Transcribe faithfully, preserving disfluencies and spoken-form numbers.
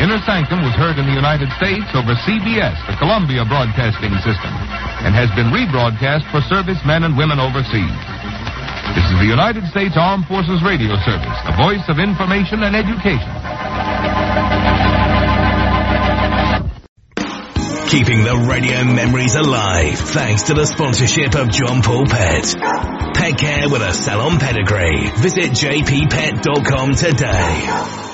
Inner Sanctum was heard in the United States over C B S, the Columbia Broadcasting System, and has been rebroadcast for servicemen and women overseas. This is the United States Armed Forces Radio Service, the voice of information and education. Keeping the radio memories alive thanks to the sponsorship of John Paul Pet. Pet care with a salon pedigree. Visit j p pet dot com today.